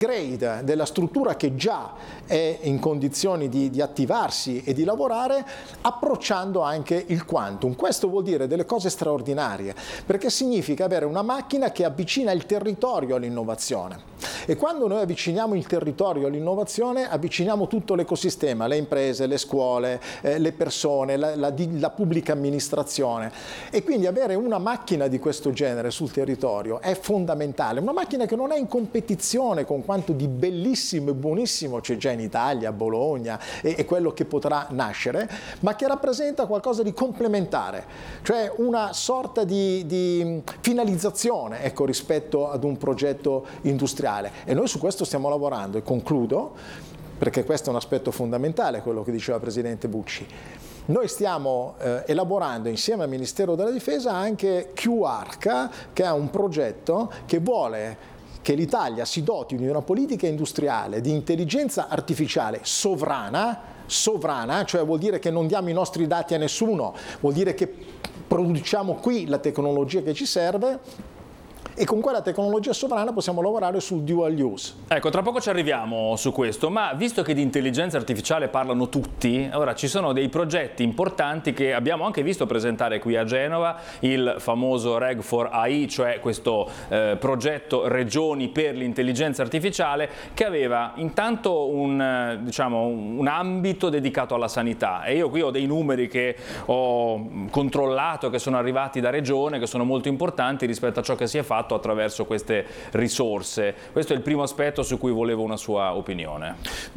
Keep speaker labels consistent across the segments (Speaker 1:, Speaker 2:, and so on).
Speaker 1: upgrade della struttura che già è in condizioni di attivarsi e di lavorare, approcciando anche il quantum. Questo vuol dire delle cose straordinarie, perché significa avere una macchina che avvicina il territorio all'innovazione. E quando noi avviciniamo il territorio all'innovazione, avviciniamo tutto l'ecosistema, le imprese, le scuole, le persone, la pubblica amministrazione. E quindi avere una macchina di questo genere sul territorio è fondamentale. Una macchina che non è in competizione con quanto di bellissimo e buonissimo c'è già in Italia, a Bologna, e quello che potrà nascere, ma che rappresenta qualcosa di complementare, cioè una sorta di finalizzazione, ecco, rispetto ad un progetto industriale. E noi su questo stiamo lavorando, e concludo, perché questo è un aspetto fondamentale, quello che diceva il Presidente Bucci. Noi stiamo elaborando insieme al Ministero della Difesa anche QARCA, che è un progetto che vuole che l'Italia si doti di una politica industriale di intelligenza artificiale sovrana, cioè vuol dire che non diamo i nostri dati a nessuno, vuol dire che produciamo qui la tecnologia che ci serve, e con quella tecnologia sovrana possiamo lavorare sul dual use.
Speaker 2: Ecco, tra poco ci arriviamo su questo, ma visto che di intelligenza artificiale parlano tutti, ora ci sono dei progetti importanti che abbiamo anche visto presentare qui a Genova, il famoso Reg4AI, cioè questo progetto Regioni per l'intelligenza artificiale, che aveva intanto un ambito dedicato alla sanità, e io qui ho dei numeri che ho controllato, che sono arrivati da Regione, che sono molto importanti rispetto a ciò che si è fatto attraverso queste risorse. Questo è il primo aspetto su cui volevo una sua opinione.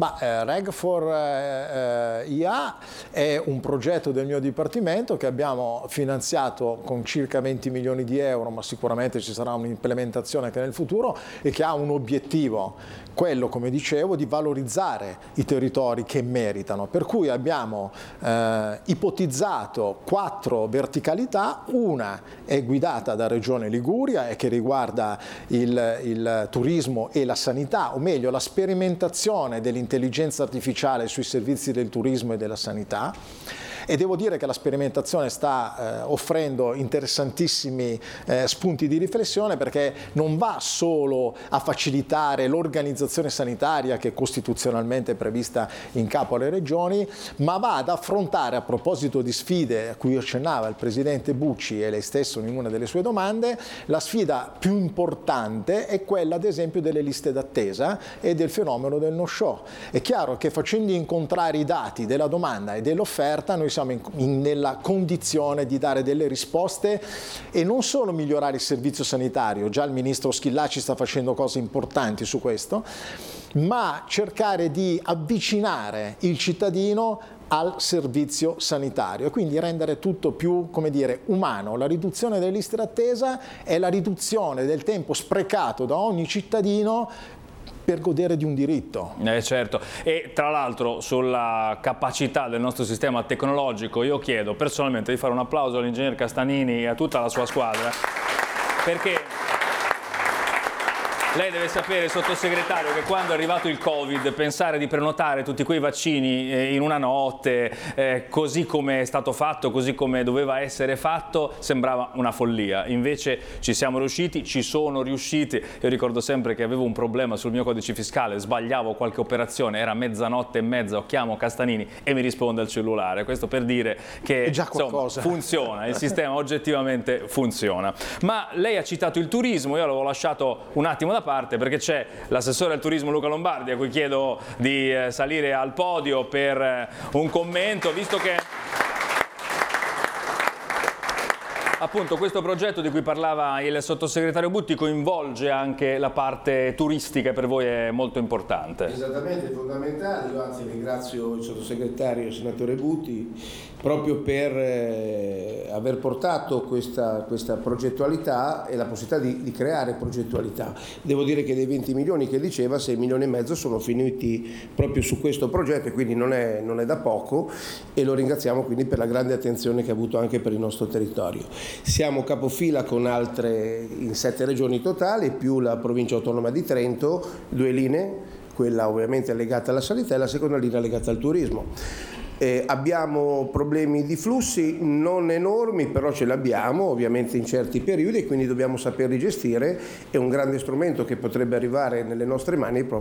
Speaker 1: Reg4IA è un progetto del mio dipartimento che abbiamo finanziato con circa 20 milioni di euro, ma sicuramente ci sarà un'implementazione anche nel futuro, e che ha un obiettivo, quello, come dicevo, di valorizzare i territori che meritano. Per cui abbiamo ipotizzato 4 verticalità. Una è guidata da Regione Liguria e che riguarda il turismo e la sanità, o meglio la sperimentazione dell'intelligenza artificiale sui servizi del turismo e della sanità. E devo dire che la sperimentazione sta offrendo interessantissimi spunti di riflessione, perché non va solo a facilitare l'organizzazione sanitaria che è costituzionalmente prevista in capo alle regioni, ma va ad affrontare, a proposito di sfide a cui accennava il Presidente Bucci e lei stesso in una delle sue domande, la sfida più importante è quella ad esempio delle liste d'attesa e del fenomeno del no-show. È chiaro che facendo incontrare i dati della domanda e dell'offerta noi siamo nella condizione di dare delle risposte e non solo migliorare il servizio sanitario, già il Ministro Schillaci sta facendo cose importanti su questo, ma cercare di avvicinare il cittadino al servizio sanitario e quindi rendere tutto più, come dire, umano. La riduzione delle liste d'attesa è la riduzione del tempo sprecato da ogni cittadino per godere di un diritto.
Speaker 2: Certo, e tra l'altro sulla capacità del nostro sistema tecnologico io chiedo personalmente di fare un applauso all'ingegner Castanini e a tutta la sua squadra, perché lei deve sapere, sottosegretario, che quando è arrivato il Covid, pensare di prenotare tutti quei vaccini in una notte, così come è stato fatto, così come doveva essere fatto, sembrava una follia. Invece ci siamo riusciti, ci sono riusciti. Io ricordo sempre che avevo un problema sul mio codice fiscale, sbagliavo qualche operazione, era mezzanotte e mezza, chiamo Castanini e mi risponde al cellulare. Questo per dire che insomma, funziona, il sistema oggettivamente funziona. Ma lei ha citato il turismo, io l'avevo lasciato un attimo da parte perché c'è l'assessore al turismo Luca Lombardi, a cui chiedo di salire al podio per un commento, visto che appunto questo progetto di cui parlava il sottosegretario Butti coinvolge anche la parte turistica e per voi è molto importante.
Speaker 3: Esattamente, fondamentale. Io anzi ringrazio il sottosegretario, il senatore Butti, proprio per aver portato questa progettualità e la possibilità di creare progettualità. Devo dire che dei 20 milioni che diceva, 6 milioni e mezzo sono finiti proprio su questo progetto, e quindi non è da poco, e lo ringraziamo quindi per la grande attenzione che ha avuto anche per il nostro territorio. Siamo capofila con altre in 7 regioni totali, più la provincia autonoma di Trento, 2 linee, quella ovviamente legata alla sanità e la seconda linea legata al turismo. Abbiamo problemi di flussi non enormi, però ce li abbiamo ovviamente in certi periodi e quindi dobbiamo saperli gestire, e un grande strumento che potrebbe arrivare nelle nostre mani è proprio